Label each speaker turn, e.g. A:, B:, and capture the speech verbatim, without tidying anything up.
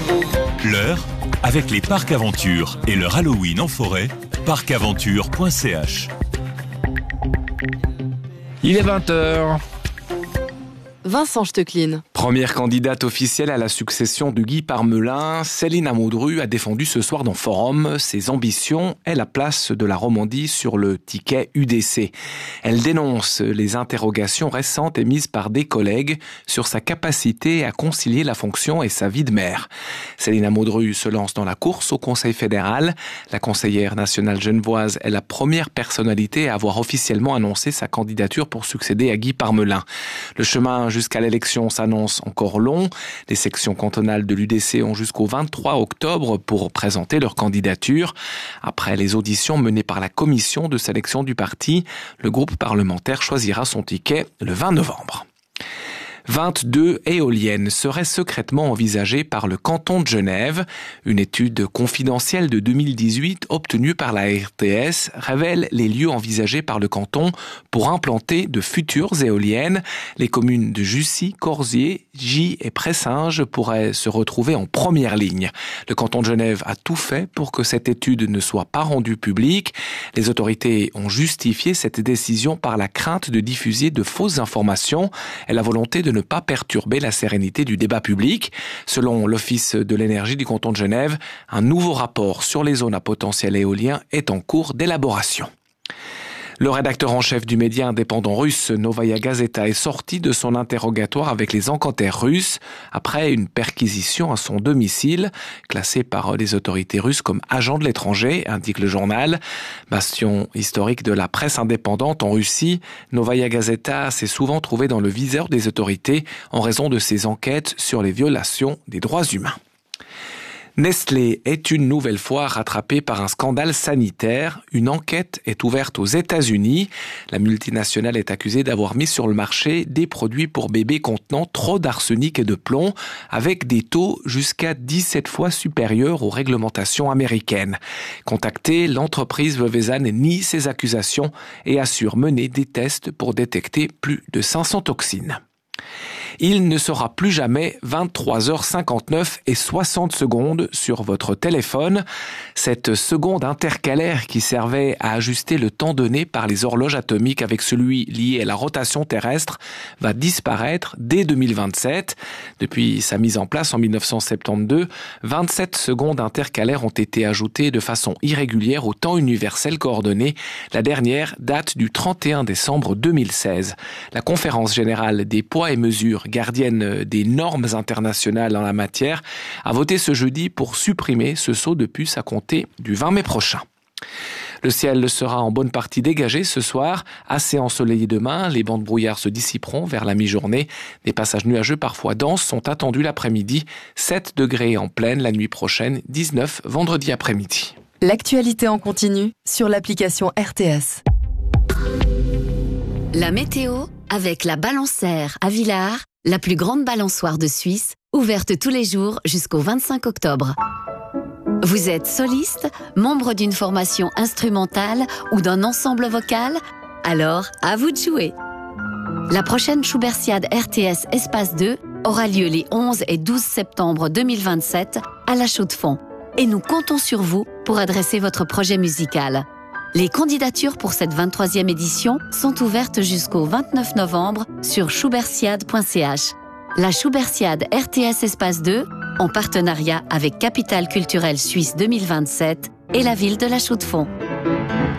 A: L'heure, avec les parcs Aventure et leur Halloween en forêt, parc aventure point c h.
B: Il est vingt heures.
C: Vincent Stecklin.
B: Première candidate officielle à la succession de Guy Parmelin, Céline Amodru a défendu ce soir dans Forum ses ambitions et la place de la Romandie sur le ticket U D C. Elle dénonce les interrogations récentes émises par des collègues sur sa capacité à concilier la fonction et sa vie de maire. Céline Amodru se lance dans la course au Conseil fédéral. La conseillère nationale genevoise est la première personnalité à avoir officiellement annoncé sa candidature pour succéder à Guy Parmelin. Le chemin jusqu'à l'élection s'annonce encore long. Les sections cantonales de l'U D C ont jusqu'au vingt-trois octobre pour présenter leur candidature. Après les auditions menées par la commission de sélection du parti, le groupe parlementaire choisira son ticket le vingt novembre. vingt-deux éoliennes seraient secrètement envisagées par le canton de Genève. Une étude confidentielle de deux mille dix-huit obtenue par la R T S révèle les lieux envisagés par le canton pour implanter de futures éoliennes. Les communes de Jussy, Corzier, Gy et Pressinges pourraient se retrouver en première ligne. Le canton de Genève a tout fait pour que cette étude ne soit pas rendue publique. Les autorités ont justifié cette décision par la crainte de diffuser de fausses informations et la volonté de ne pas perturber la sérénité du débat public. Selon l'Office de l'énergie du canton de Genève, un nouveau rapport sur les zones à potentiel éolien est en cours d'élaboration. Le rédacteur en chef du média indépendant russe Novaya Gazeta est sorti de son interrogatoire avec les enquêteurs russes après une perquisition à son domicile, classé par les autorités russes comme agent de l'étranger, indique le journal. Bastion historique de la presse indépendante en Russie, Novaya Gazeta s'est souvent trouvé dans le viseur des autorités en raison de ses enquêtes sur les violations des droits humains. Nestlé est une nouvelle fois rattrapé par un scandale sanitaire. Une enquête est ouverte aux États-Unis. La multinationale est accusée d'avoir mis sur le marché des produits pour bébés contenant trop d'arsenic et de plomb, avec des taux jusqu'à dix-sept fois supérieurs aux réglementations américaines. Contactée, l'entreprise veuvezane nie ces accusations et assure mener des tests pour détecter plus de cinq cents toxines. Il ne sera plus jamais vingt-trois heures cinquante-neuf et soixante secondes sur votre téléphone. Cette seconde intercalaire qui servait à ajuster le temps donné par les horloges atomiques avec celui lié à la rotation terrestre va disparaître dès deux mille vingt-sept. Depuis sa mise en place en dix-neuf cent soixante-douze, vingt-sept secondes intercalaires ont été ajoutées de façon irrégulière au temps universel coordonné. La dernière date du trente et un décembre deux mille seize. La conférence générale des poids et mesures, gardienne des normes internationales en la matière, a voté ce jeudi pour supprimer ce saut de puce à compter du vingt mai prochain. Le ciel sera en bonne partie dégagé ce soir, assez ensoleillé demain, les bancs de brouillard se dissiperont vers la mi-journée. Des passages nuageux parfois denses sont attendus l'après-midi, sept degrés en pleine la nuit prochaine, dix-neuf vendredi après-midi.
C: L'actualité en continu sur l'application R T S.
D: La météo avec la Balancère à Villars, la plus grande balançoire de Suisse, ouverte tous les jours jusqu'au vingt-cinq octobre. Vous êtes soliste, membre d'une formation instrumentale ou d'un ensemble vocal? Alors, à vous de jouer. La prochaine Schubertiade R T S Espace deux aura lieu les onze et douze septembre deux mille vingt-sept à La Chaux-de-Fonds. Et nous comptons sur vous pour adresser votre projet musical. Les candidatures pour cette vingt-troisième édition sont ouvertes jusqu'au vingt-neuf novembre sur schubertiade point c h. La Schubertiade R T S Espace deux, en partenariat avec Capitale culturelle suisse deux mille vingt-sept et la ville de La Chaux-de-Fonds.